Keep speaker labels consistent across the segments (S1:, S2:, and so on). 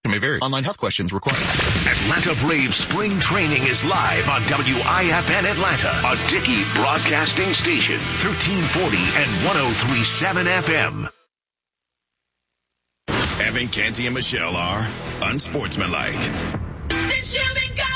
S1: May vary. Online health questions required.
S2: Atlanta Braves spring training is live on WIFN Atlanta, a Dickey broadcasting station, 1340 and 103.7 FM.
S3: Evan, Canty, and Michelle are unsportsmanlike.
S4: Since you've been gone,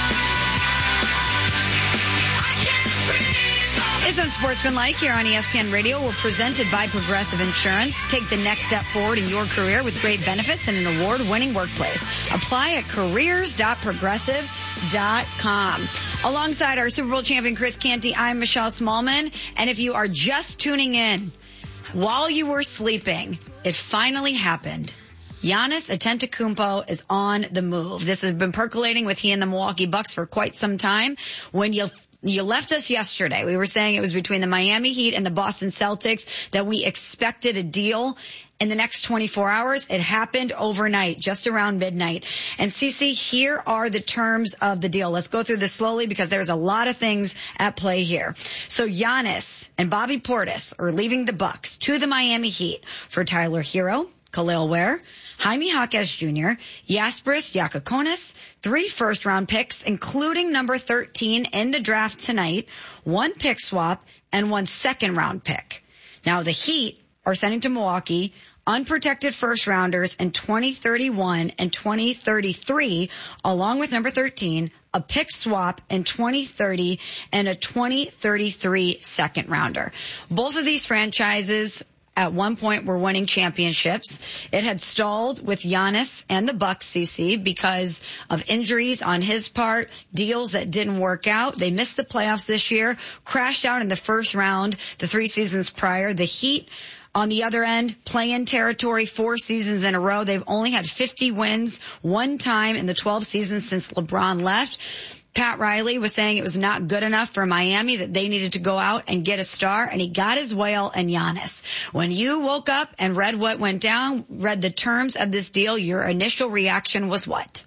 S4: I can't breathe.
S5: It's Unsportsmanlike here on ESPN Radio. We're presented by Progressive Insurance. Take the next step forward in your career with great benefits and an award-winning workplace. Apply at careers.progressive.com. Alongside our Super Bowl champion Chris Canty, I'm Michelle Smallman. And if you are just tuning in while you were sleeping, it finally happened. Giannis Antetokounmpo is on the move. This has been percolating with he and the Milwaukee Bucks for quite some time. When you left us yesterday, we were saying it was between the Miami Heat and the Boston Celtics that we expected a deal in the next 24 hours. It happened overnight, just around midnight. And CC, here are the terms of the deal. Let's go through this slowly because there's a lot of things at play here. So Giannis and Bobby Portis are leaving the Bucks to the Miami Heat for Tyler Hero, Khalil Ware, Jaime Jaquez Jr., Jasperis Yakokonis, 3 first-round picks, including number 13 in the draft tonight, 1 pick swap, and 1 second-round pick. Now, the Heat are sending to Milwaukee unprotected first-rounders in 2031 and 2033, along with number 13, a pick swap in 2030, and a 2033 second-rounder. Both of these franchises at one point were winning championships. It had stalled with Giannis and the Bucks, CC, because of injuries on his part, deals that didn't work out. They missed the playoffs this year, crashed out in the first round the 3 seasons prior. The Heat, on the other end, play-in territory 4 seasons in a row. They've only had 50 wins one time in the 12 seasons since LeBron left. Pat Riley was saying it was not good enough for Miami, that they needed to go out and get a star, and he got his whale in Giannis. When you woke up and read what went down, read the terms of this deal, your initial reaction was what?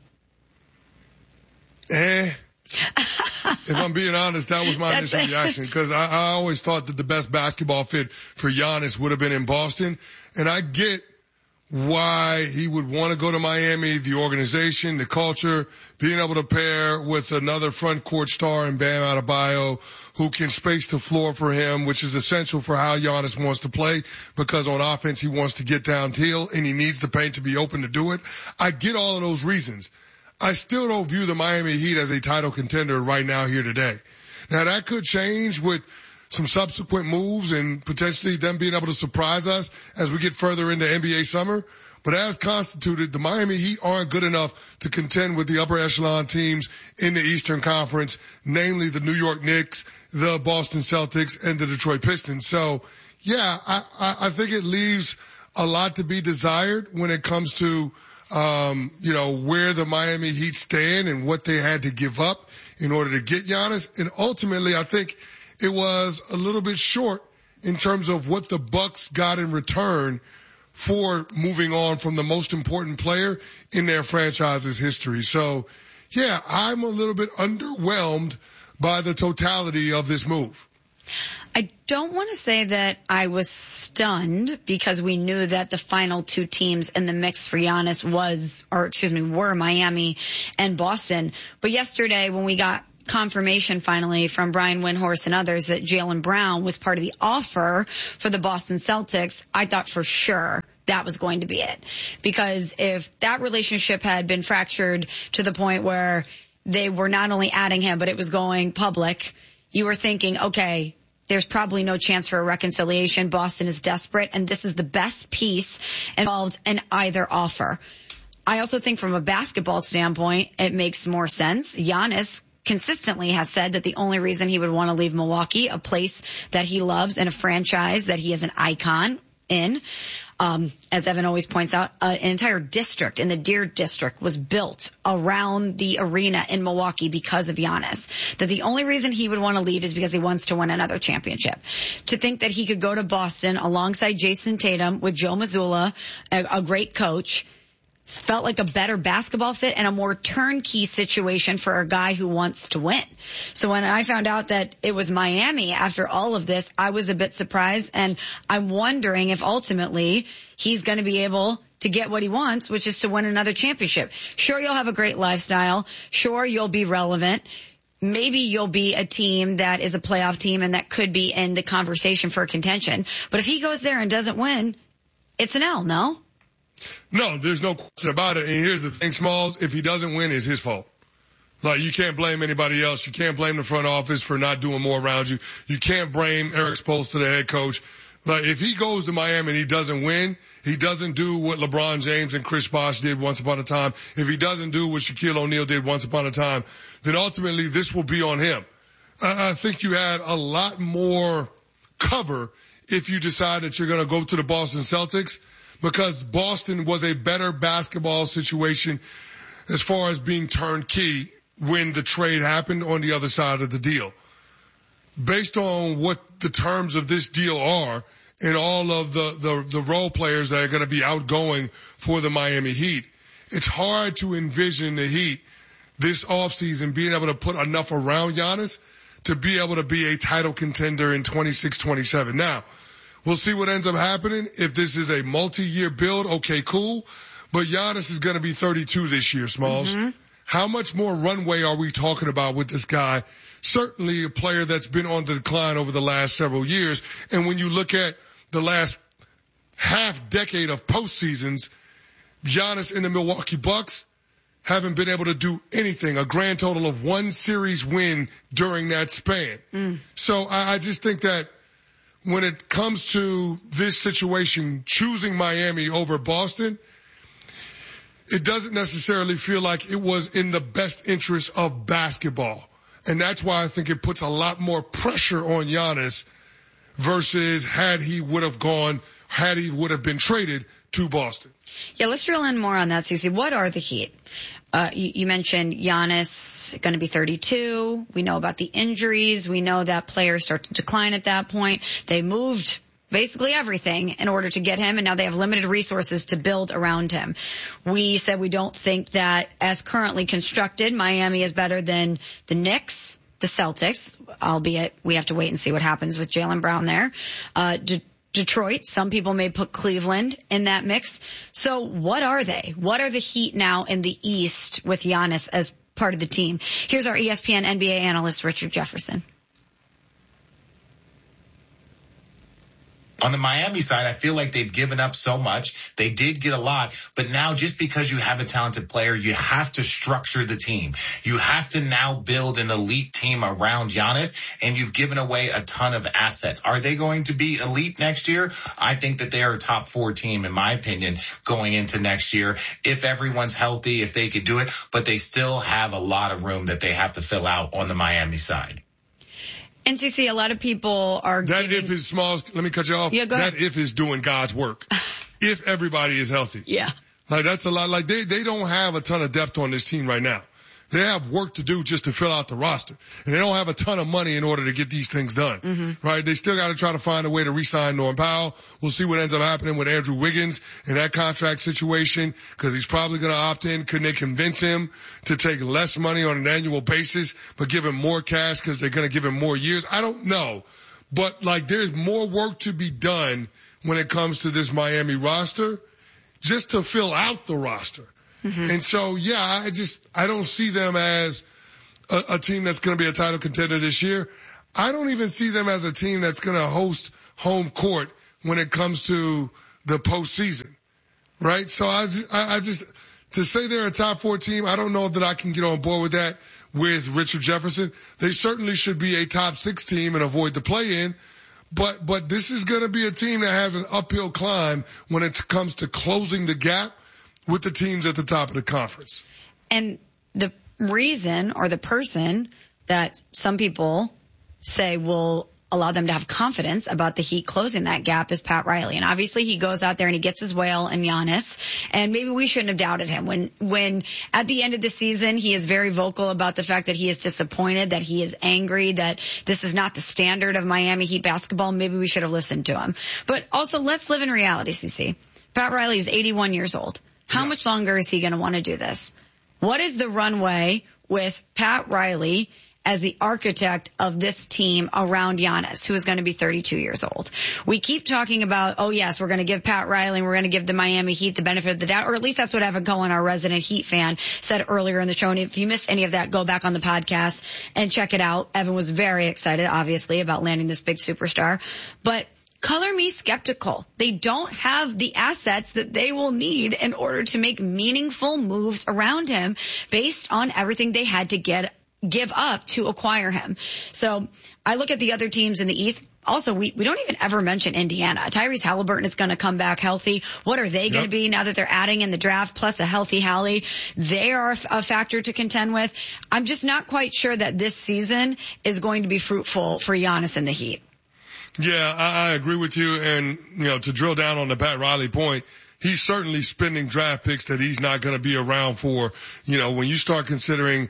S6: If I'm being honest, that was my initial reaction, because I always thought that the best basketball fit for Giannis would have been in Boston, and I get why he would want to go to Miami, the organization, the culture, being able to pair with another front court star in Bam Adebayo who can space the floor for him, which is essential for how Giannis wants to play, because on offense he wants to get downhill and he needs the paint to be open to do it. I get all of those reasons. I still don't view the Miami Heat as a title contender right now here today. Now that could change with some subsequent moves and potentially them being able to surprise us as we get further into NBA summer. But as constituted, the Miami Heat aren't good enough to contend with the upper echelon teams in the Eastern Conference, namely the New York Knicks, the Boston Celtics, and the Detroit Pistons. So, yeah, I think it leaves a lot to be desired when it comes to, where the Miami Heat stand and what they had to give up in order to get Giannis. And ultimately, I think it was a little bit short in terms of what the Bucks got in return for moving on from the most important player in their franchise's history. So, yeah, I'm a little bit underwhelmed by the totality of this move.
S5: I don't want to say that I was stunned, because we knew that the final 2 teams in the mix for Giannis were Miami and Boston. But yesterday when we got confirmation finally from Brian Windhorst and others that Jaylen Brown was part of the offer for the Boston Celtics, I thought for sure that was going to be it. Because if that relationship had been fractured to the point where they were not only adding him, but it was going public, you were thinking, okay, there's probably no chance for a reconciliation. Boston is desperate, and this is the best piece involved in either offer. I also think from a basketball standpoint, it makes more sense. Giannis consistently has said that the only reason he would want to leave Milwaukee, a place that he loves and a franchise that he is an icon in, as Evan always points out, an entire district in the Deer District was built around the arena in Milwaukee because of Giannis. That the only reason he would want to leave is because he wants to win another championship. To think that he could go to Boston alongside Jason Tatum with Joe Mazzulla, a great coach, felt like a better basketball fit and a more turnkey situation for a guy who wants to win. So when I found out that it was Miami after all of this, I was a bit surprised, and I'm wondering if ultimately he's going to be able to get what he wants, which is to win another championship. Sure, you'll have a great lifestyle. Sure, you'll be relevant. Maybe you'll be a team that is a playoff team and that could be in the conversation for contention. But if he goes there and doesn't win, it's an L, no?
S6: No, there's no question about it. And here's the thing, Smalls, if he doesn't win, it's his fault. Like, you can't blame anybody else. You can't blame the front office for not doing more around you. You can't blame Eric Spoelstra, the head coach. Like, if he goes to Miami and he doesn't win, he doesn't do what LeBron James and Chris Bosh did once upon a time. If he doesn't do what Shaquille O'Neal did once upon a time, then ultimately this will be on him. I think you had a lot more cover if you decide that you're going to go to the Boston Celtics, because Boston was a better basketball situation as far as being turnkey when the trade happened on the other side of the deal. Based on what the terms of this deal are and all of the role players that are going to be outgoing for the Miami Heat, it's hard to envision the Heat this offseason being able to put enough around Giannis to be able to be a title contender in 26-27. Now, we'll see what ends up happening. If this is a multi-year build, okay, cool. But Giannis is going to be 32 this year, Smalls. Mm-hmm. How much more runway are we talking about with this guy? Certainly a player that's been on the decline over the last several years. And when you look at the last half decade of postseasons, Giannis and the Milwaukee Bucks haven't been able to do anything, a grand total of one series win during that span. So I just think that when it comes to this situation, choosing Miami over Boston, it doesn't necessarily feel like it was in the best interest of basketball. And that's why I think it puts a lot more pressure on Giannis versus had he would have been traded to Boston.
S5: Yeah, let's drill in more on that, Cece. What are the Heat? You mentioned Giannis going to be 32. We know about the injuries. We know that players start to decline at that point. They moved basically everything in order to get him, and now they have limited resources to build around him. We said we don't think that, as currently constructed, Miami is better than the Knicks, the Celtics, albeit we have to wait and see what happens with Jaylen Brown there. Detroit, some people may put Cleveland in that mix. So what are they? What are the Heat now in the East with Giannis as part of the team? Here's our ESPN NBA analyst, Richard Jefferson.
S1: On the Miami side, I feel like they've given up so much. They did get a lot, but now just because you have a talented player, you have to structure the team. You have to now build an elite team around Giannis, and you've given away a ton of assets. Are they going to be elite next year? I think that they are a top 4 team, in my opinion, going into next year. If everyone's healthy, if they could do it, but they still have a lot of room that they have to fill out on the Miami side.
S5: NCC, a lot of people are
S6: that if is small. Let me cut you off.
S5: Yeah, go ahead.
S6: That if is doing God's work. If everybody is healthy.
S5: Yeah.
S6: Like, that's a lot. Like, they don't have a ton of depth on this team right now. They have work to do just to fill out the roster. And they don't have a ton of money in order to get these things done. Mm-hmm. Right? They still got to try to find a way to re-sign Norm Powell. We'll see what ends up happening with Andrew Wiggins in that contract situation, because he's probably going to opt in. Can they convince him to take less money on an annual basis, but give him more cash because they're going to give him more years? I don't know. But, like, there's more work to be done when it comes to this Miami roster just to fill out the roster. Mm-hmm. And so, yeah, I don't see them as a team that's going to be a title contender this year. I don't even see them as a team that's going to host home court when it comes to the postseason, right? So I just, to say they're a top 4 team, I don't know that I can get on board with that with Richard Jefferson. They certainly should be a top 6 team and avoid the play-in. But this is going to be a team that has an uphill climb when it comes to closing the gap with the teams at the top of the conference.
S5: And the reason, or the person that some people say will allow them to have confidence about the Heat closing that gap is Pat Riley. And obviously he goes out there and he gets his whale in Giannis. And maybe we shouldn't have doubted him. When at the end of the season, he is very vocal about the fact that he is disappointed, that he is angry, that this is not the standard of Miami Heat basketball. Maybe we should have listened to him. But also, let's live in reality, CC. Pat Riley is 81 years old. How much longer is he going to want to do this? What is the runway with Pat Riley as the architect of this team around Giannis, who is going to be 32 years old. We keep talking about, oh yes, we're going to give Pat Riley and we're going to give the Miami Heat the benefit of the doubt, or at least that's what Evan Cohen, our resident Heat fan, said earlier in the show. And if you missed any of that, go back on the podcast and check it out. Evan was very excited, obviously, about landing this big superstar. But color me skeptical. They don't have the assets that they will need in order to make meaningful moves around him based on everything they had to give up to acquire him. So I look at the other teams in the East. Also, we don't even ever mention Indiana. Tyrese Halliburton is going to come back healthy. What are they going to be now that they're adding in the draft plus a healthy Hallie? They are a factor to contend with. I'm just not quite sure that this season is going to be fruitful for Giannis and the Heat.
S6: Yeah, I agree with you. And, to drill down on the Pat Riley point, he's certainly spending draft picks that he's not going to be around for. When you start considering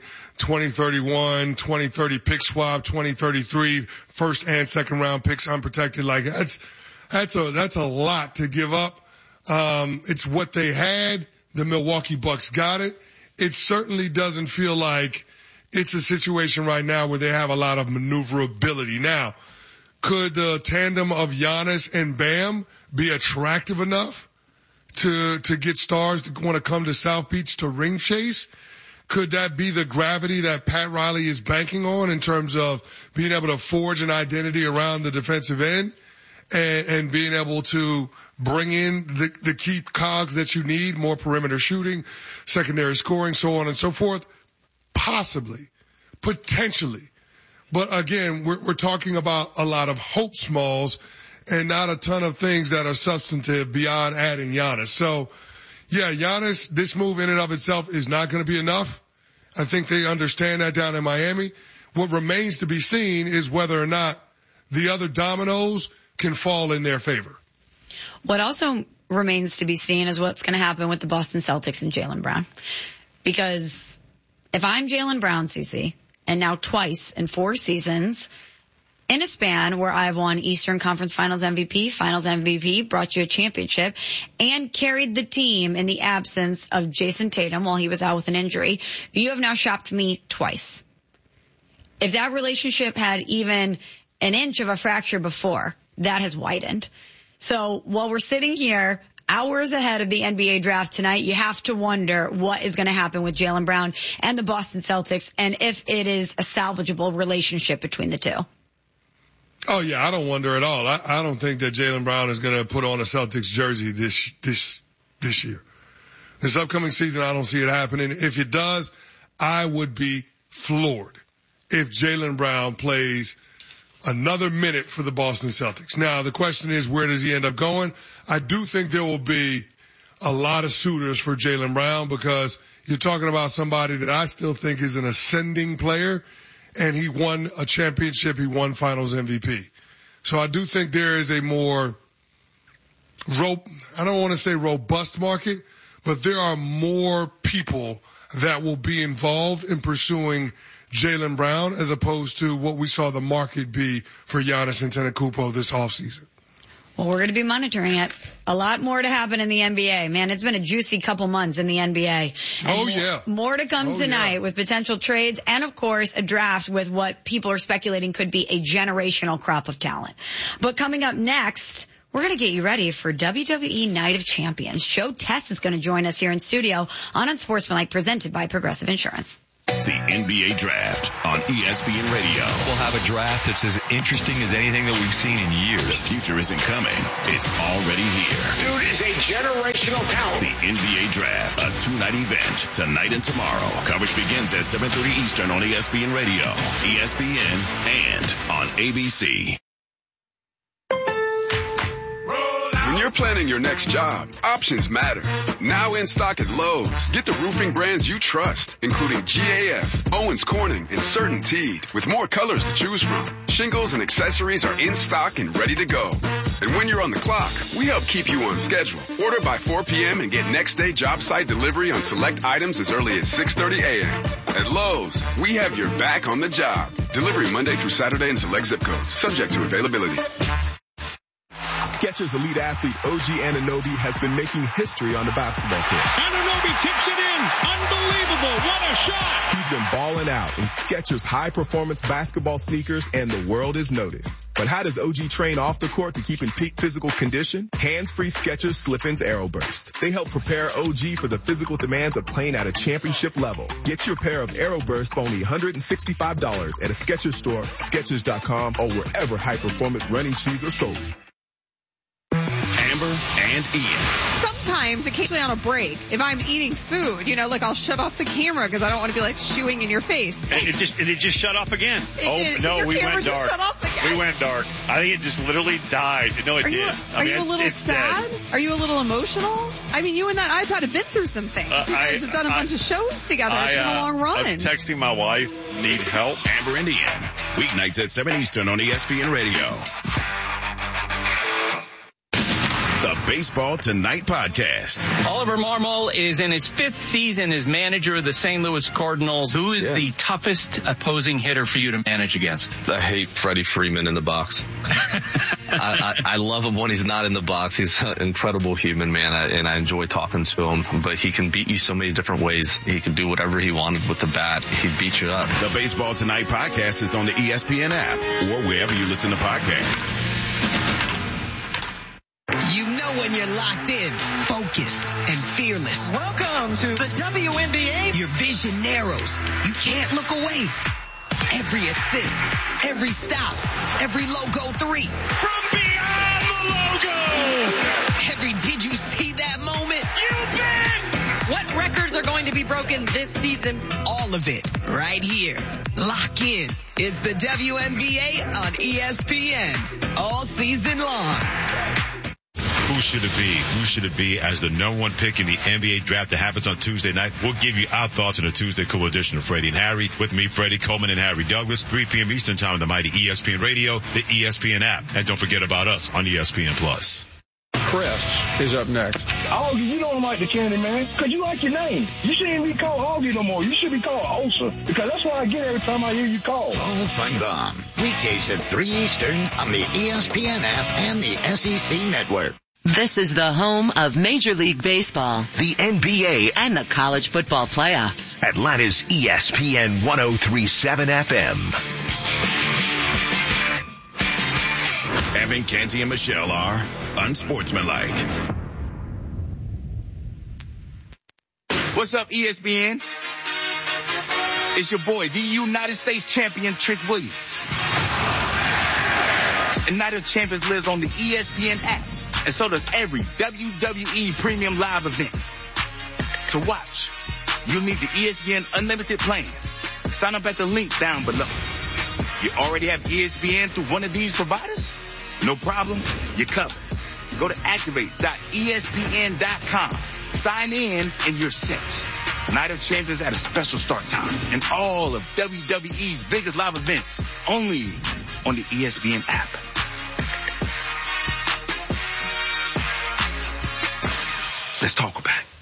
S6: 2031, 2030 pick swap, 2033 first and second round picks unprotected, like that's a lot to give up. It's what they had. The Milwaukee Bucks got it. It certainly doesn't feel like it's a situation right now where they have a lot of maneuverability. Now, could the tandem of Giannis and Bam be attractive enough to get stars to want to come to South Beach to ring chase? Could that be the gravity that Pat Riley is banking on in terms of being able to forge an identity around the defensive end and being able to bring in the key cogs that you need, more perimeter shooting, secondary scoring, so on and so forth? Possibly. Potentially. But again, we're talking about a lot of hope smalls and not a ton of things that are substantive beyond adding Giannis. So, yeah, Giannis, this move in and of itself is not going to be enough. I think they understand that down in Miami. What remains to be seen is whether or not the other dominoes can fall in their favor.
S5: What also remains to be seen is what's going to happen with the Boston Celtics and Jaylen Brown. Because if I'm Jaylen Brown, CeCe, and now twice in 4 seasons, in a span where I've won Eastern Conference Finals MVP, brought you a championship, and carried the team in the absence of Jason Tatum while he was out with an injury, you have now shopped me twice. If that relationship had even an inch of a fracture before, that has widened. So while we're sitting here hours ahead of the NBA draft tonight, you have to wonder what is going to happen with Jaylen Brown and the Boston Celtics, and if it is a salvageable relationship between the two.
S6: Oh yeah, I don't wonder at all. I don't think that Jaylen Brown is going to put on a Celtics jersey this year. This upcoming season, I don't see it happening. If it does, I would be floored if Jaylen Brown plays another minute for the Boston Celtics. Now, the question is, where does he end up going? I do think there will be a lot of suitors for Jaylen Brown because you're talking about somebody that I still think is an ascending player, and he won a championship. He won Finals MVP. So I do think there is a more, I don't want to say robust market, but there are more people that will be involved in pursuing Jaylen Brown as opposed to what we saw the market be for Giannis Antetokounmpo this offseason.
S5: Well, we're going to be monitoring it. A lot more to happen in the NBA. Man, it's been a juicy couple months in the NBA. And more to come tonight with potential trades and, of course, a draft with what people are speculating could be a generational crop of talent. But coming up next, we're going to get you ready for WWE Night of Champions. Joe Test is going to join us here in studio on Unsportsmanlike, presented by Progressive Insurance.
S3: The NBA Draft on ESPN Radio.
S7: We'll have a draft that's as interesting as anything that we've seen in years.
S3: The future isn't coming. It's already here.
S2: Dude is a generational talent.
S3: The NBA Draft, a 2-night event, tonight and tomorrow. Coverage begins at 7:30 Eastern on ESPN Radio, ESPN, and on ABC.
S8: When you're planning your next job, options matter. Now in stock at Lowe's. Get the roofing brands you trust, including GAF, Owens Corning, and CertainTeed, with more colors to choose from. Shingles and accessories are in stock and ready to go. And when you're on the clock, we help keep you on schedule. Order by 4 p.m. and get next day job site delivery on select items as early as 6:30 a.m. At Lowe's, we have your back on the job. Delivery Monday through Saturday in select zip codes, subject to availability.
S9: Skechers elite athlete OG Anunoby has been making history on the basketball court.
S10: Anunoby tips it in. Unbelievable. What a shot.
S9: He's been balling out in Skechers high-performance basketball sneakers, and the world has noticed. But how does OG train off the court to keep in peak physical condition? Hands-free Skechers Slip-ins AeroBurst. They help prepare OG for the physical demands of playing at a championship level. Get your pair of AeroBurst for only $165 at a Skechers store, Skechers.com, or wherever high-performance running shoes are sold.
S3: Amber and Ian.
S11: Sometimes, occasionally on a break, if I'm eating food, like I'll shut off the camera because I don't want to be like chewing in your face.
S10: And it just shut off again.
S11: We went dark. Shut off again.
S10: We went dark. I think it just literally died. No, it did.
S11: Are you a little sad? Dead. Are you a little emotional? I mean, you and that iPad have been through some things. You guys have done a bunch of shows together. It's been a long run.
S10: I'm texting my wife, need help.
S3: Amber and Ian. Weeknights at 7 Eastern on ESPN Radio. The Baseball Tonight podcast.
S12: Oliver Marmol is in his 5th season as manager of the St. Louis Cardinals. Who is the toughest opposing hitter for you to manage against?
S13: I hate Freddie Freeman in the box. I love him when he's not in the box. He's an incredible human, man, and I enjoy talking to him. But he can beat you so many different ways. He can do whatever he wanted with the bat. He'd beat you up.
S3: The Baseball Tonight podcast is on the ESPN app or wherever you listen to podcasts.
S14: You know when you're locked in, focused, and fearless.
S15: Welcome to the WNBA.
S14: Your vision narrows. You can't look away. Every assist, every stop, every logo 3.
S10: From beyond the logo.
S14: Every did you see that moment?
S15: You bet.
S14: What records are going to be broken this season? All of it right here. Lock in. It's the WNBA on ESPN all season long.
S16: Who should it be? Who should it be as the number 1 pick in the NBA draft that happens on Tuesday night? We'll give you our thoughts on the Tuesday Cool edition of Freddie and Harry. With me, Freddie Coleman and Harry Douglas, 3 p.m. Eastern Time on the mighty ESPN Radio, the ESPN app. And don't forget about us on ESPN+.
S17: Chris is up next.
S18: Augie, you don't like the candy, man, because you like your name. You shouldn't be called Augie no more. You should be called Osa, because that's what I get every time I hear you call.
S19: All fun gone. Weekdays at 3 Eastern on the ESPN app and the SEC network.
S20: This is the home of Major League Baseball,
S2: the NBA,
S20: and the college football playoffs.
S2: Atlanta's ESPN 103.7 FM.
S3: Evan, Canty, and Michelle are unsportsmanlike.
S21: What's up, ESPN? It's your boy, the United States champion, Trick Williams. And Night of Champions lives on the ESPN app. And so does every WWE Premium Live event. To watch, you'll need the ESPN Unlimited plan. Sign up at the link down below. You already have ESPN through one of these providers? No problem, you're covered. Go to activate.espn.com. Sign in and you're set. Night of Champions at a special start time. And all of WWE's biggest live events only on the ESPN app. Let's talk about it.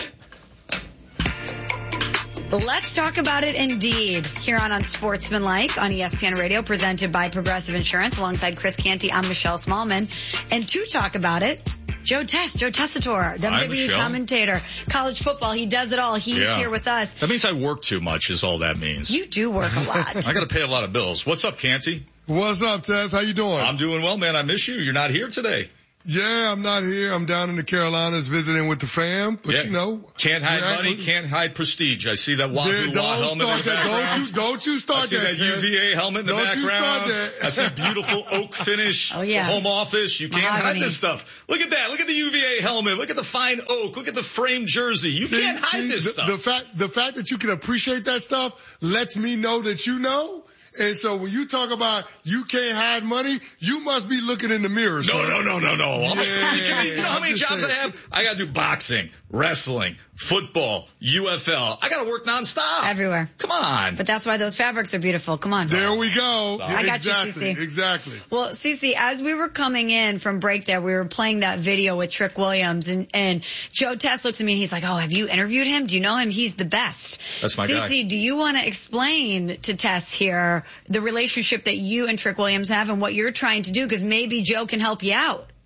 S5: Let's talk about it indeed. Here on Unsportsmanlike on ESPN Radio, presented by Progressive Insurance, alongside Chris Canty, I'm Michelle Smallman. And to talk about it, Joe Tessitore, WWE commentator, college football. He does it all. He's here with us.
S7: That means I work too much is all that means.
S5: You do work a lot.
S7: I got to pay a lot of bills. What's up, Canty?
S6: What's up, Tess? How you doing?
S7: I'm doing well, man. I miss you. You're not here today.
S6: Yeah, I'm not here. I'm down in the Carolinas visiting with the fam, but you know.
S7: Can't hide money, can't hide prestige. I see that Wahoo helmet in the background.
S6: Don't you start that.
S7: I see that UVA helmet in the background. I see beautiful oak finish.
S5: Oh, yeah.
S7: Home office. You can't hide this stuff. Look at that. Look at the UVA helmet. Look at the fine oak. Look at the framed jersey. You can't hide this stuff.
S6: The fact that you can appreciate that stuff lets me know that you know. And so when you talk about you can't hide money, you must be looking in the mirror.
S7: No.
S6: Yeah,
S7: you know how many jobs I have? I got to do boxing, wrestling, football, UFL. I got to work nonstop.
S5: Everywhere.
S7: Come on.
S5: But that's why those fabrics are beautiful. Come on.
S6: There we go.
S5: I got you, Cece.
S6: Exactly.
S5: Well, Cece, as we were coming in from break there, we were playing that video with Trick Williams, and Joe Tess looks at me and he's like, oh, have you interviewed him? Do you know him? He's the best.
S7: That's my guy.
S5: Cece, do you want to explain to Tess here the relationship that you and Trick Williams have and what you're trying to do? Because maybe Joe can help you out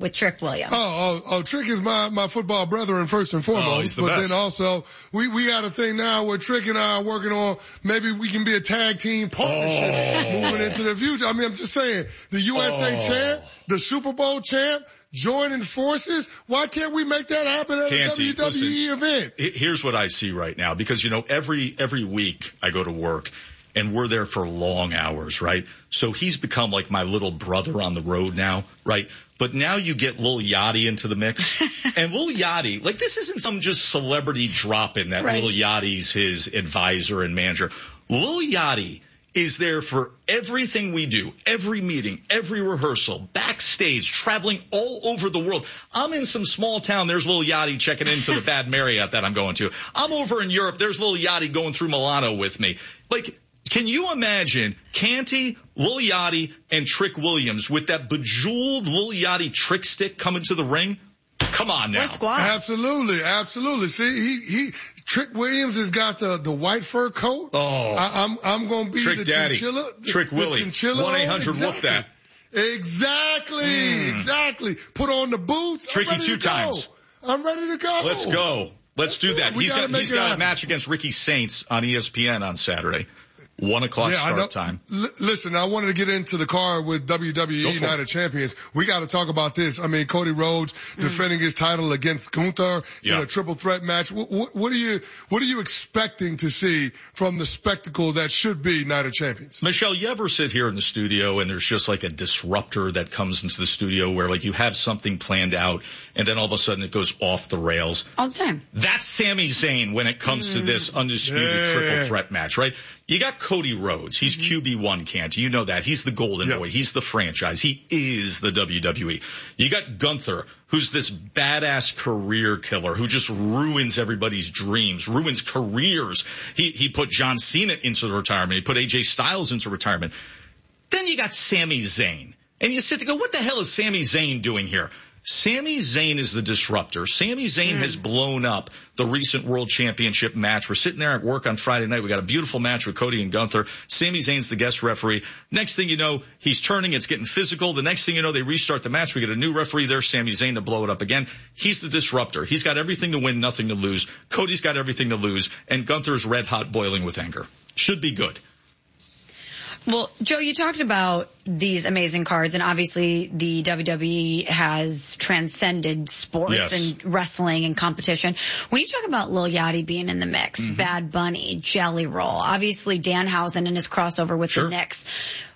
S5: with Trick Williams.
S6: Trick is my football brethren first and foremost.
S7: He's the
S6: but
S7: best.
S6: Then also, we got a thing now where Trick and I are working on maybe we can be a tag team partnership moving into the future. I mean, I'm just saying, the USA champ, the Super Bowl champ, joining forces. Why can't we make that happen at a WWE event?
S7: Here's what I see right now, because, every week I go to work and we're there for long hours, right? So he's become like my little brother on the road now, right? But now you get Lil Yachty into the mix. And Lil Yachty, this isn't some just celebrity drop-in that Lil Yachty's his advisor and manager. Lil Yachty is there for everything we do, every meeting, every rehearsal, backstage, traveling all over the world. I'm in some small town. There's Lil Yachty checking into the bad Marriott that I'm going to. I'm over in Europe. There's Lil Yachty going through Milano with me. Can you imagine Canty, Lil Yachty, and Trick Williams with that bejeweled Lil Yachty trick stick coming to the ring? Come on now.
S5: What a squad.
S6: Absolutely. See, Trick Williams has got the white fur coat. I'm going to be
S7: Trick
S6: the
S7: Daddy.
S6: chinchilla.
S7: Trick Willie. 1-800-WHOOP that.
S6: Exactly. Put on the boots.
S7: Tricky 2 times.
S6: I'm ready to go.
S7: Let's go. Let's do that. He's got a match against Ricky Saints on ESPN on Saturday. 1 o'clock start time.
S6: Listen, I wanted to get into the card with WWE Night of Champions. We got to talk about this. I mean, Cody Rhodes defending his title against Gunther in a triple threat match. What are you expecting to see from the spectacle that should be Night of Champions?
S7: Michelle, you ever sit here in the studio and there's just like a disruptor that comes into the studio where you have something planned out and then all of a sudden it goes off the rails?
S5: All the time.
S7: That's Sami Zayn when it comes to this undisputed triple threat match, right? You got Cody Rhodes. He's QB1, Canty. You know that. He's the golden boy. He's the franchise. He is the WWE. You got Gunther, who's this badass career killer who just ruins everybody's dreams, ruins careers. He put John Cena into retirement. He put AJ Styles into retirement. Then you got Sami Zayn. And you sit there and go, what the hell is Sami Zayn doing here? Sami Zayn is the disruptor. Sami Zayn has blown up the recent World Championship match. We're sitting there at work on Friday night. We got a beautiful match with Cody and Gunther. Sami Zayn's the guest referee. Next thing you know, he's turning. It's getting physical. The next thing you know, they restart the match. We get a new referee. There's Sami Zayn to blow it up again. He's the disruptor. He's got everything to win, nothing to lose. Cody's got everything to lose. And Gunther's red hot, boiling with anger. Should be good.
S5: Well, Joe, you talked about these amazing cards, and obviously the WWE has transcended sports and wrestling and competition. When you talk about Lil Yachty being in the mix, Bad Bunny, Jelly Roll, obviously Danhausen and his crossover with the Knicks,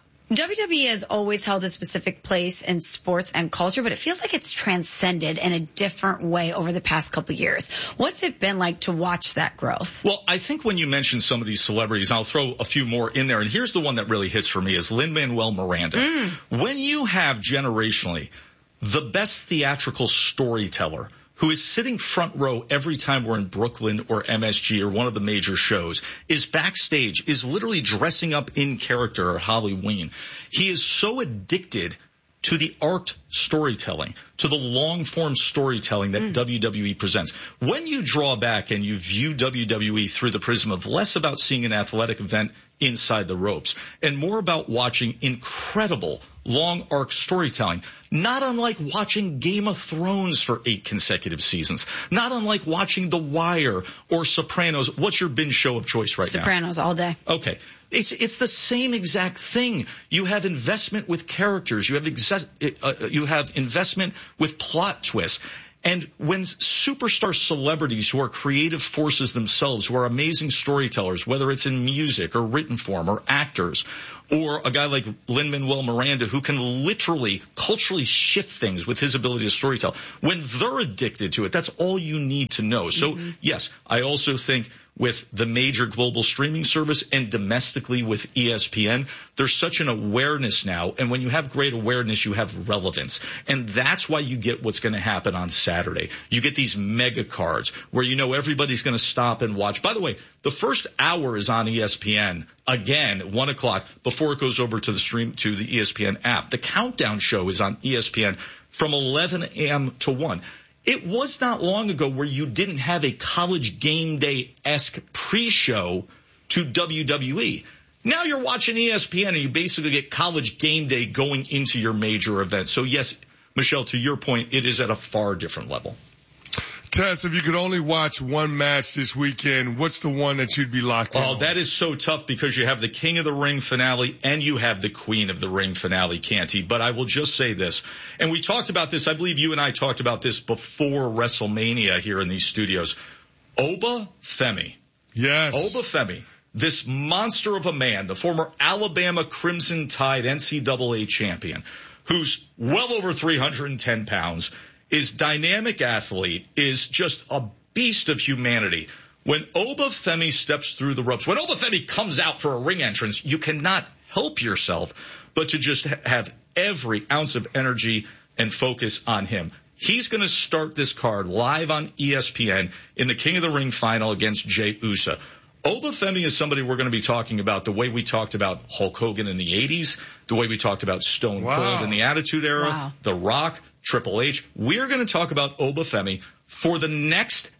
S5: WWE has always held a specific place in sports and culture, but it feels like it's transcended in a different way over the past couple of years. What's it been like to watch that growth?
S7: Well, I think when you mention some of these celebrities, I'll throw a few more in there. And here's the one that really hits for me is Lin-Manuel Miranda. When you have generationally the best theatrical storyteller who is sitting front row every time we're in Brooklyn or MSG or one of the major shows, is backstage, is literally dressing up in character or Halloween. He is so addicted to the art storytelling, to the long-form storytelling that WWE presents. When you draw back and you view WWE through the prism of less about seeing an athletic event inside the ropes and more about watching incredible long arc storytelling, not unlike watching Game of Thrones for 8 consecutive seasons, not unlike watching The Wire or Sopranos. What's your binge show of choice right now?
S5: Sopranos all day.
S7: Okay. It's the same exact thing. You have investment with characters. You have investment with plot twists. And when superstar celebrities who are creative forces themselves, who are amazing storytellers, whether it's in music or written form or actors, or a guy like Lin-Manuel Miranda who can literally culturally shift things with his ability to storytell, when they're addicted to it, that's all you need to know. So, yes, I also think with the major global streaming service and domestically with ESPN, there's such an awareness now. And when you have great awareness, you have relevance. And that's why you get what's going to happen on Saturday. You get these mega cards where you know everybody's going to stop and watch. By the way, the first hour is on ESPN again at 1 o'clock before it goes over to the stream, to the ESPN app. The countdown show is on ESPN from 11 a.m. to 1. It was not long ago where you didn't have a College Game Day-esque pre-show to WWE. Now you're watching ESPN and you basically get College Game Day going into your major event. So yes, Michelle, to your point, it is at a far different level.
S6: Tess, if you could only watch one match this weekend, what's the one that you'd be locked in on?
S7: Oh, that is so tough because you have the King of the Ring finale and you have the Queen of the Ring finale, Canty. But I will just say this, and we talked about this, I believe you and I talked about this before WrestleMania here in these studios. Oba Femi.
S6: Yes.
S7: Oba Femi, this monster of a man, the former Alabama Crimson Tide NCAA champion, who's well over 310 pounds, is dynamic athlete, is just a beast of humanity. When Oba Femi steps through the ropes, when Oba Femi comes out for a ring entrance, you cannot help yourself but to just have every ounce of energy and focus on him. He's going to start this card live on ESPN in the King of the Ring final against Jey Uso. Oba Femi is somebody we're going to be talking about the way we talked about Hulk Hogan in the 80s, the way we talked about Stone Cold in the Attitude Era, The Rock, Triple H. We're going to talk about Oba Femi for the next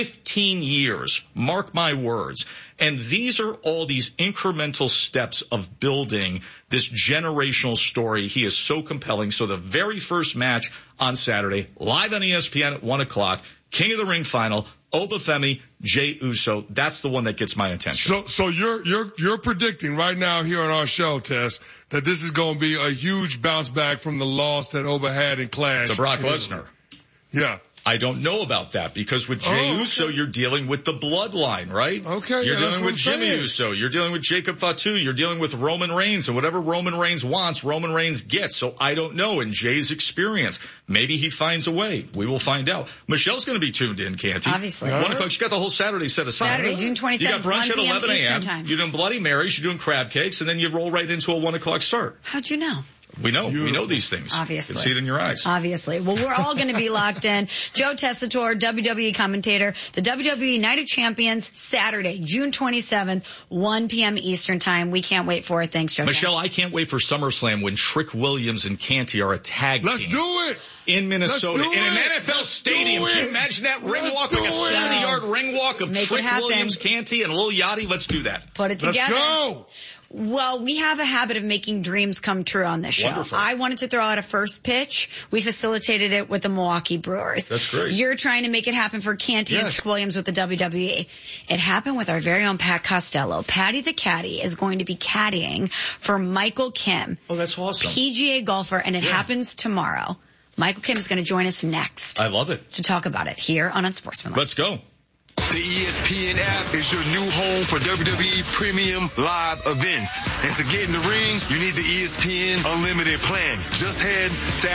S7: 15 years. Mark my words. And these are all these incremental steps of building this generational story. He is so compelling. So the very first match on Saturday, live on ESPN at 1 o'clock, King of the Ring final, Oba Femi, Jey Uso. That's the one that gets my attention.
S6: So you're predicting right now here on our show, Tess, that this is going to be a huge bounce back from the loss that Oba had in Clash.
S7: To Brock Lesnar.
S6: Yeah.
S7: I don't know about that because with Jey Uso, you're dealing with the bloodline, right?
S6: Okay.
S7: You're dealing with Jimmy Uso. You're dealing with Jacob Fatu. You're dealing with Roman Reigns, and whatever Roman Reigns wants, Roman Reigns gets. So I don't know. In Jay's experience, maybe he finds a way. We will find out. Michelle's going to be tuned in, Canty.
S5: Obviously.
S7: 1 o'clock. She got the whole Saturday set aside.
S5: Saturday, June 27th.
S7: You got brunch at 11 a.m. You're doing Bloody Marys. You're doing crab cakes, and then you roll right into a 1 o'clock start.
S5: How'd you know?
S7: We know these things.
S5: Obviously.
S7: You can see it in your eyes.
S5: Obviously. Well, we're all going to be locked in. Joe Tessitore, WWE commentator, the WWE Night of Champions, Saturday, June 27th, 1 p.m. Eastern Time. We can't wait for it. Thanks, Joe.
S7: Michelle, I can't wait for SummerSlam when Trick Williams and Canty are a tag team.
S6: Let's do it!
S7: In Minnesota, in an NFL stadium. Can you imagine that ring walk, like a 70-yard ring walk of Trick Williams, Canty, and Lil Yachty? Let's do that.
S5: Put it together.
S6: Let's go!
S5: Well, we have a habit of making dreams come true on this show.
S7: Wonderful.
S5: I wanted to throw out a first pitch. We facilitated it with the Milwaukee Brewers.
S7: That's great.
S5: You're trying to make it happen for Canty and Trick Williams with the WWE. It happened with our very own Pat Costello. Patty the Caddy is going to be caddying for Michael Kim.
S7: Oh, that's awesome.
S5: PGA golfer, and it happens tomorrow. Michael Kim is going to join us next.
S7: I love it.
S5: To talk about it here on Unsportsmanlike.
S7: Let's go.
S4: The ESPN app is your new home for WWE Premium Live events. And to get in the ring, you need the ESPN Unlimited plan. Just head to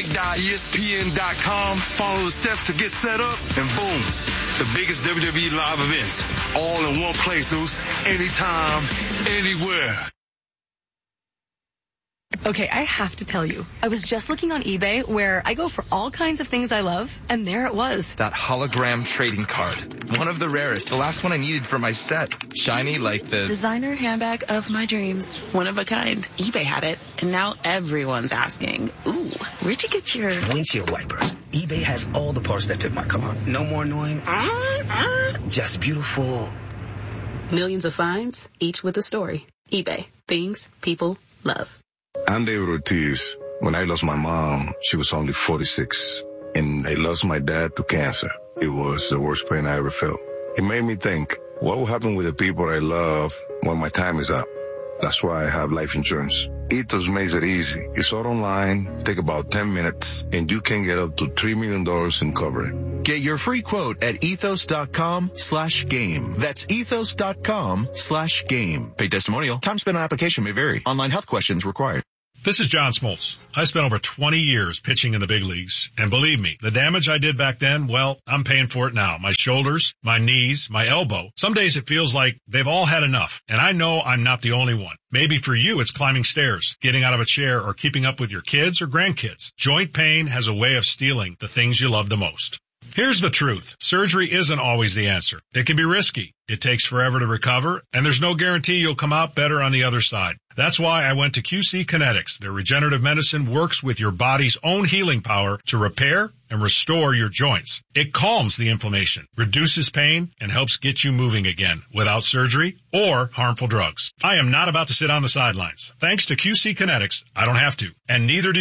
S4: activate.espn.com, follow the steps to get set up, and boom, the biggest WWE live events. All in one place, anytime, anywhere.
S22: Okay, I have to tell you, I was just looking on eBay where I go for all kinds of things I love, and there it was.
S23: That hologram trading card. One of the rarest. The last one I needed for my set. Shiny like the
S24: designer handbag of my dreams. One of a kind. eBay had it, and now everyone's asking, ooh, where'd you get your
S25: windshield wipers? eBay has all the parts that fit my car. No more annoying, just beautiful.
S24: Millions of finds, each with a story. eBay. Things people love.
S26: I'm David Ortiz. When I lost my mom, she was only 46. And I lost my dad to cancer. It was the worst pain I ever felt. It made me think, what will happen with the people I love when my time is up? That's why I have life insurance. Ethos makes it easy. It's all online, take about 10 minutes, and you can get up to $3 million in coverage.
S27: Get your free quote at ethos.com/game. That's ethos.com/game. Paid testimonial. Time spent on application may vary. Online health questions required.
S28: This is John Smoltz. I spent over 20 years pitching in the big leagues, and believe me, the damage I did back then, well, I'm paying for it now. My shoulders, my knees, my elbow. Some days it feels like they've all had enough, and I know I'm not the only one. Maybe for you it's climbing stairs, getting out of a chair, or keeping up with your kids or grandkids. Joint pain has a way of stealing the things you love the most. Here's the truth. Surgery isn't always the answer. It can be risky. It takes forever to recover, and there's no guarantee you'll come out better on the other side. That's why I went to QC Kinetics. Their regenerative medicine works with your body's own healing power to repair and restore your joints. It calms the inflammation, reduces pain, and helps get you moving again without surgery or harmful drugs. I am not about to sit on the sidelines. Thanks to QC Kinetics, I don't have to, and neither do you.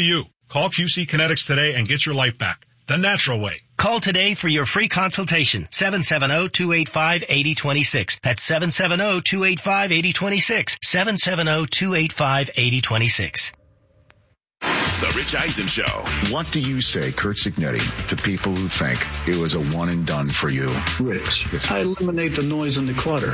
S28: Call QC Kinetics today and get your life back the natural way.
S1: Call today for your free consultation. 770-285-8026. That's 770-285-8026. 770-285-8026.
S3: The Rich Eisen Show.
S8: What do you say, Kurt Signetti, to people who think it was a one and done for you?
S17: Rich, I eliminate the noise and the clutter.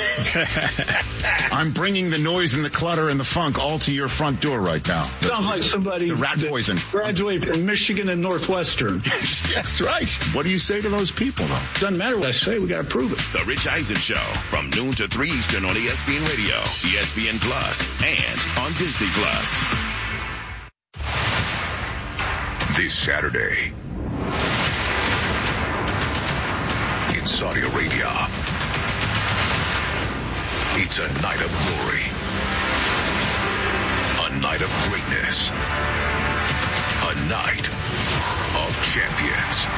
S8: I'm bringing the noise and the clutter and the funk all to your front door right now.
S17: Sounds like somebody
S8: the rat poison.
S17: Graduated from Michigan and Northwestern.
S8: That's right. What do you say to those people, though?
S17: Doesn't matter what I say. We got to prove it.
S3: The Rich Eisen Show from noon to 3 Eastern on ESPN Radio, ESPN Plus, and on Disney Plus.
S2: This Saturday in Saudi Arabia, it's a night of glory, a night of greatness, a night of champions.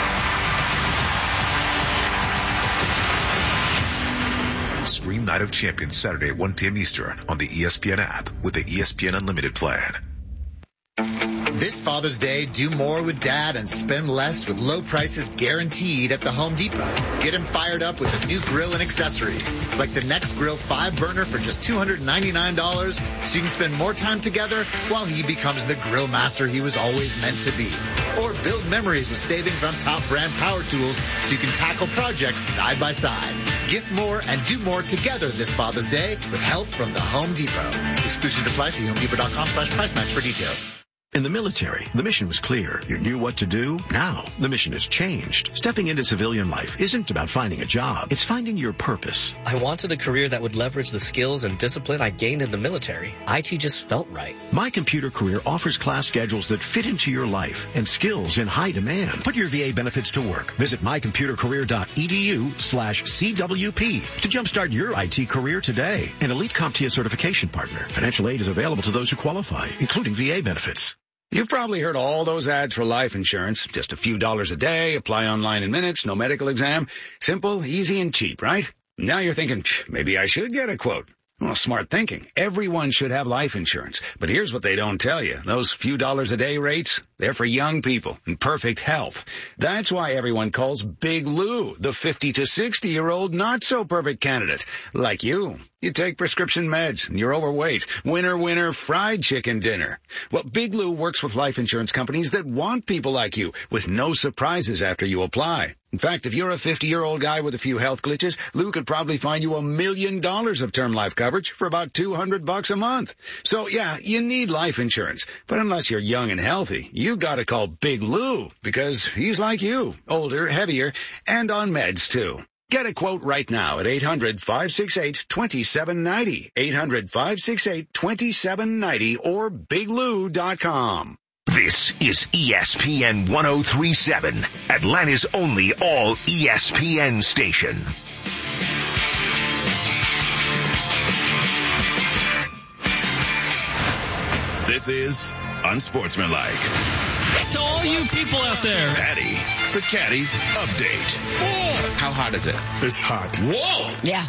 S2: Stream Night of Champions Saturday at 1 p.m. Eastern on the ESPN app with the ESPN Unlimited plan.
S9: This Father's Day, do more with Dad and spend less with low prices guaranteed at the Home Depot. Get him fired up with a new grill and accessories, like the Next Grill 5-burner for just $299, so you can spend more time together while he becomes the grill master he was always meant to be. Or build memories with savings on top brand power tools so you can tackle projects side by side. Gift more and do more together this Father's Day with help from the Home Depot. Exclusions apply. See HomeDepot.com/price match for details.
S10: In the military, the mission was clear. You knew what to do. Now, the mission has changed. Stepping into civilian life isn't about finding a job. It's finding your purpose.
S11: I wanted a career that would leverage the skills and discipline I gained in the military. IT just felt right.
S10: My Computer Career offers class schedules that fit into your life and skills in high demand. Put your VA benefits to work. Visit mycomputercareer.edu/CWP to jumpstart your IT career today. An elite CompTIA certification partner. Financial aid is available to those who qualify, including VA benefits.
S12: You've probably heard all those ads for life insurance. Just a few dollars a day, apply online in minutes, no medical exam. Simple, easy, and cheap, right? Now you're thinking, maybe I should get a quote. Well, smart thinking. Everyone should have life insurance. But here's what they don't tell you. Those few dollars a day rates, they're for young people in perfect health. That's why everyone calls Big Lou the 50 to 60-year-old not-so-perfect candidate. Like you. You take prescription meds, and you're overweight. Winner, winner, fried chicken dinner. Well, Big Lou works with life insurance companies that want people like you, with no surprises after you apply. In fact, if you're a 50-year-old guy with a few health glitches, Lou could probably find you $1 million of term life coverage for about $200 a month. So, yeah, you need life insurance. But unless you're young and healthy, you gotta call Big Lou, because he's like you, older, heavier, and on meds, too. Get a quote right now at 800-568-2790, 800-568-2790, or biglou.com.
S2: This is ESPN 1037, Atlanta's only all ESPN station.
S3: This is Unsportsmanlike.
S13: To all you people out there.
S3: Patty, the Caddy Update.
S13: Whoa.
S23: How hot is it?
S6: It's hot.
S13: Whoa.
S5: Yeah.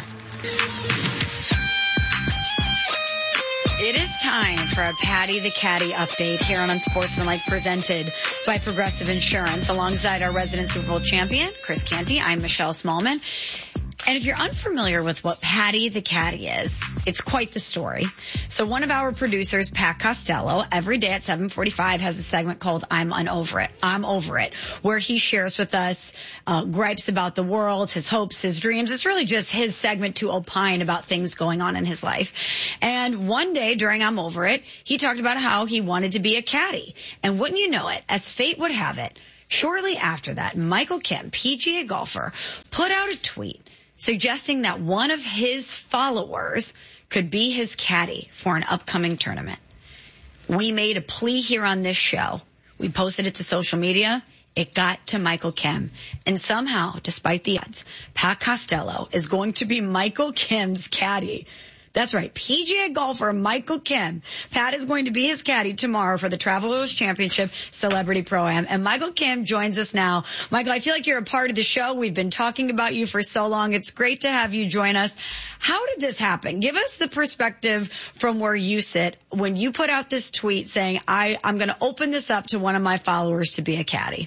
S5: It is time for a Patty the Caddy update here on Unsportsmanlike, presented by Progressive Insurance. Alongside our resident Super Bowl champion, Chris Canty, I'm Michelle Smallman. And if you're unfamiliar with what Patty the Caddy is, it's quite the story. So one of our producers, Pat Costello, every day at 7:45 has a segment called I'm Over It, where he shares with us gripes about the world, his hopes, his dreams. It's really just his segment to opine about things going on in his life. And one day during I'm Over It, he talked about how he wanted to be a caddy. And wouldn't you know it, as fate would have it, shortly after that, Michael Kim, PGA golfer, put out a tweet suggesting that one of his followers could be his caddy for an upcoming tournament. We made a plea here on this show. We posted it to social media. It got to Michael Kim. And somehow, despite the odds, Pat Costello is going to be Michael Kim's caddy That's right. PGA golfer Michael Kim. Pat is going to be his caddy tomorrow for the Travelers Championship Celebrity Pro-Am. And Michael Kim joins us now. Michael, I feel like you're a part of the show. We've been talking about you for so long. It's great to have you join us. How did this happen? Give us the perspective from where you sit when you put out this tweet saying, I'm going to open this up to one of my followers to be a caddy.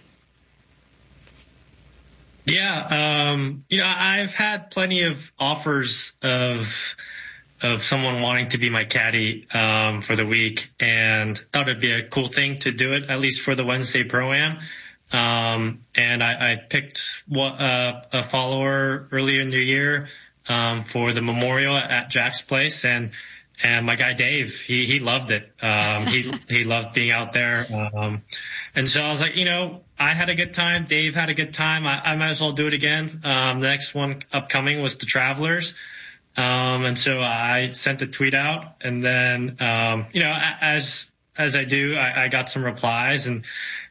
S7: Yeah, I've had plenty of offers of someone wanting to be my caddy for the week, and thought it'd be a cool thing to do it, at least for the Wednesday Pro-Am. And I picked a follower earlier in the year for the memorial at Jack's place, and my guy Dave, he loved it. He loved being out there. And so I was like, I had a good time. Dave had a good time. I might as well do it again. The next one upcoming was the Travelers. And so I sent the tweet out, and then, as I do, I got some replies, and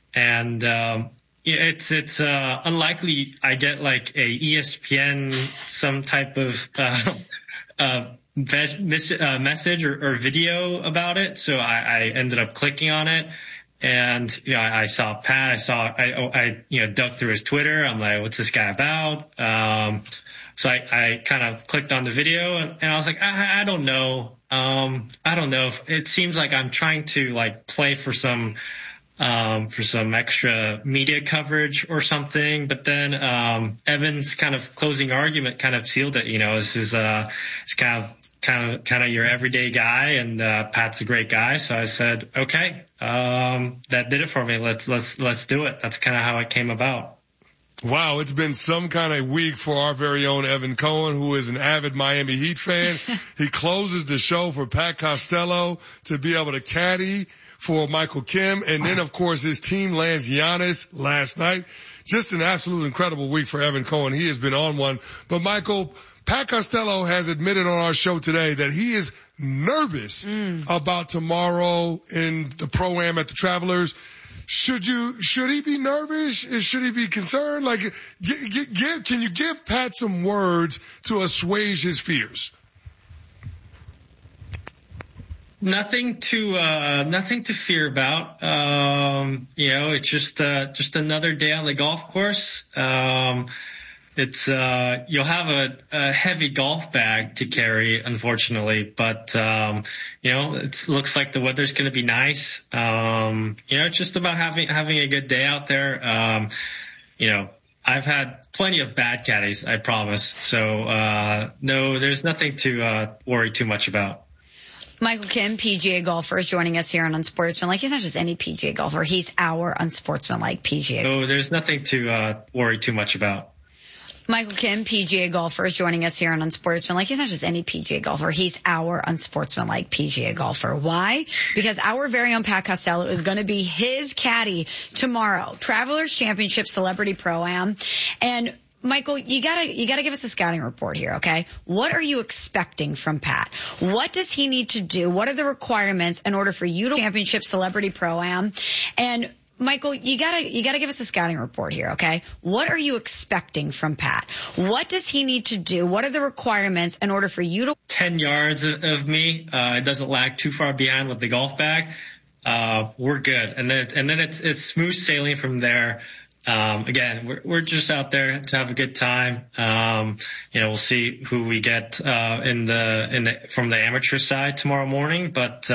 S7: it's unlikely I get like a ESPN, some type of, message or video about it. So I ended up clicking on it, and I saw Pat. I dug through his Twitter. I'm like, what's this guy about? So I kind of clicked on the video, and I was like, I don't know. I don't know if it seems like I'm trying to like play for some extra media coverage or something. But then Evan's kind of closing argument kind of sealed it. This is it's kind of your everyday guy, and Pat's a great guy. So I said, okay, that did it for me. Let's do it. That's kind of how it came about.
S6: Wow, it's been some kind of week for our very own Evan Cohen, who is an avid Miami Heat fan. He closes the show for Pat Costello to be able to caddy for Michael Kim. And then, of course, his team lands Giannis last night. Just an absolute incredible week for Evan Cohen. He has been on one. But, Michael, Pat Costello has admitted on our show today that he is nervous about tomorrow in the Pro-Am at the Travelers. Should he be nervous? Should he be concerned? Like, can you give Pat some words to assuage his fears?
S7: Nothing to fear about. It's just another day on the golf course. You'll have a heavy golf bag to carry, unfortunately, but, it looks like the weather's going to be nice. It's just about having a good day out there. I've had plenty of bad caddies, I promise. So, no, there's nothing to, worry too much about.
S5: Michael Kim, PGA golfer, is joining us here on Unsportsmanlike. He's not just any PGA golfer. He's our Unsportsmanlike PGA.
S7: No, there's nothing to, worry too much about.
S5: Michael Kim, PGA golfer, is joining us here on Unsportsmanlike. He's not just any PGA golfer. He's our Unsportsmanlike PGA golfer. Why? Because our very own Pat Costello is going to be his caddy tomorrow. Travelers Championship Celebrity Pro-Am. And Michael, you gotta give us a scouting report here, okay? What are you expecting from Pat? What does he need to do? What are the requirements in order for you to Championship Celebrity Pro-Am? And Michael, you gotta give us a scouting report here, okay? What are you expecting from Pat? What does he need to do? What are the requirements in order for you to
S7: 10 yards of me? It doesn't lag too far behind with the golf bag. We're good. And then it's smooth sailing from there. Again, we're just out there to have a good time. We'll see who we get, from the amateur side tomorrow morning, but,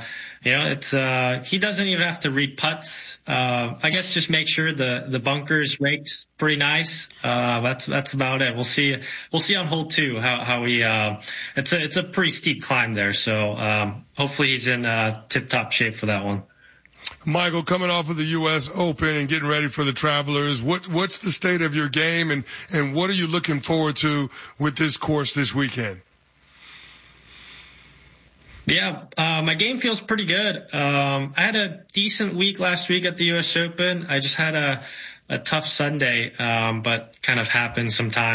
S7: he doesn't even have to read putts. I guess just make sure the bunkers rakes pretty nice. That's about it. We'll see on hole 2 how we, it's a pretty steep climb there. So, hopefully he's in, tip-top shape for that one.
S6: Michael, coming off of the U.S. Open and getting ready for the Travelers, what's the state of your game, and what are you looking forward to with this course this weekend?
S7: Yeah, my game feels pretty good. I had a decent week last week at the U.S. Open. I just had a tough Sunday, but kind of happens sometimes.